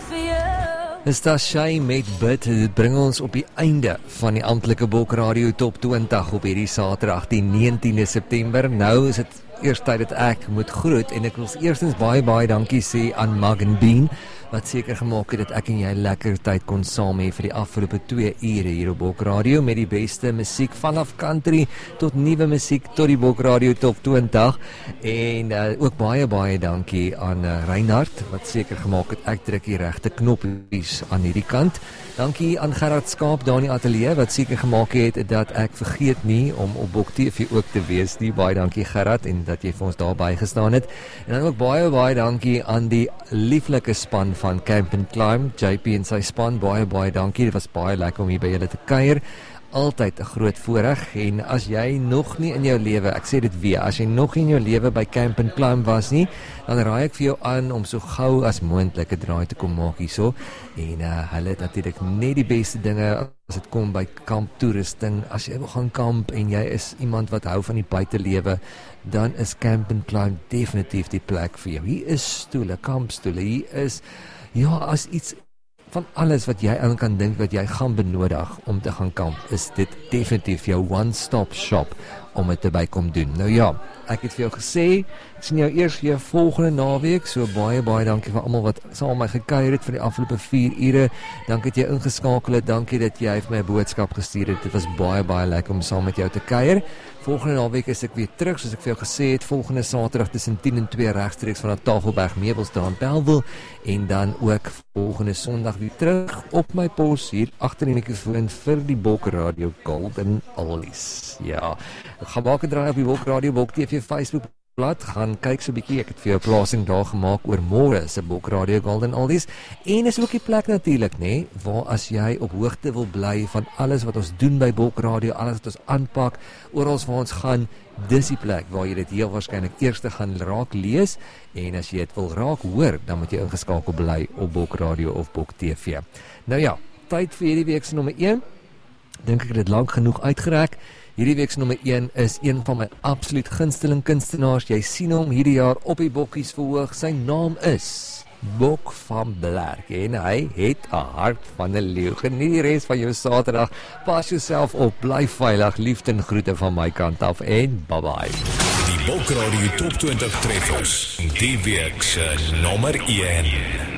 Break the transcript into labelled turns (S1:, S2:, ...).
S1: Is daar Shay met Bid, dit bring ons op die einde van die amptelike Bok Radio Top 20 op hierdie Saterdag, die 19de September. Nou is dit eers tyd dat ek moet groet en ek wil eerstens baie dankie sê aan Mug and Bean, wat seker gemaak het dat ek en jy lekker tyd kon saam hê vir die afgelope 2 ure hier op Bok Radio met die beste musiek vanaf country tot nuwe musiek tot die Bok Radio Top 20 en ook baie dankie aan Reinhard wat seker gemaak het ek druk die regte knoppies aan hierdie kant. Dankie aan Gerard Skaap daar in die ateljee wat seker gemaak het dat ek vergeet nie om op Bok TV ook te wees nie. Baie dankie Gerard en dat jy vir ons daar bygestaan het. En dan ook baie dankie aan die lieflike span van Camp and Climb, JP en sy span, baie dankie, dit was baie lekker om hier by julle te kuier, altyd 'n groot voorreg, en as jy nog nie in jou lewe, ek sê dit weer, as jy nog nie in jou lewe by Camp and Climb was nie, dan raai ek vir jou aan om so gou as moontlik 'n draai te kom maak hierso, en hulle het natuurlik net die beste dinge as dit kom by kamptoerusting. As jy wil gaan kamp en jy is iemand wat hou van die buitelewe, dan is Camp and Climb definitief die plek vir jou. Hier is stoele, kampstoele, hier is as iets van alles wat jy aan kan dink wat jy gaan benodig om te gaan kamp, is dit definitief jou one-stop shop om dit te bykom doen. Nou ja, ek het vir jou gesê, ek sien jou eers weer volgende naweek, so baie dankie vir almal wat saam met my gekuier het vir die afgelope 4 ure. Dankie dat jy ingeskakel het, dankie dat jy vir my 'n boodskap gestuur het. Dit was baie lekker om saam met jou te kuier. Volgende naweek is ek weer terug, soos ek vir jou gesê het, volgende Saterdag tussen 10 en 2 regstreeks van Tafelberg Meubels daar in Bellville, en dan ook volgende Sondag weer terug op my pos hier agter die mikrofoon vir die Bok Radio Golden Oldies. Ja, ek gaan maak 'n draai op die Bok Radio Bok TV Facebook blad, gaan kyk so 'n bietjie, ek het vir jou 'n plasing daar gemaak oor môre se Bok Radio Golden Oldies, en is ook die plek natuurlik, nê, waar as jy op hoogte wil bly van alles wat ons doen by Bok Radio, alles wat ons aanpak, oral waar ons gaan, dis die plek waar jy dit heel waarskynlik eers gaan raak lees, en as jy dit wil raak hoor, dan moet jy ingeskakel bly op Bok Radio of Bok TV. Nou ja, tyd vir hierdie week se nommer 1, dink ek het dit lank genoeg uitgereik. Hierdie week se nommer 1 is een van my absoluut gunsteling kunstenaars. Jy sien hom hierdie jaar op die bokkies verhoog. Sy naam is Bok van Blerk en hy het 'n hart van 'n leeu. Geniet die res van jou Saterdag. Pas jouself op, bly veilig. Liefde en groete van my kant af en bye.
S2: Die Bok Radio Top 20 treffers. Die week se nommer 1.